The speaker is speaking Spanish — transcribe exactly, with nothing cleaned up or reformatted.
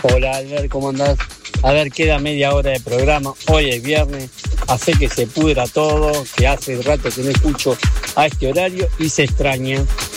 Hola Albert, ¿cómo andás? A ver, queda media hora de programa, hoy es viernes, hace que se pudra todo, que hace rato que no escucho a este horario y se extraña.